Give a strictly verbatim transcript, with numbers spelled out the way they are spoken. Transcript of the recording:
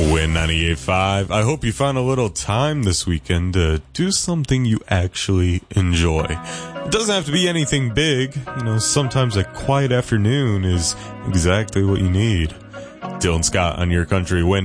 Win ninety-eight point five. I hope you found a little time this weekend to do something you actually enjoy. It doesn't have to be anything big. You know, sometimes a quiet afternoon is exactly what you need. Dylan Scott on Your Country Win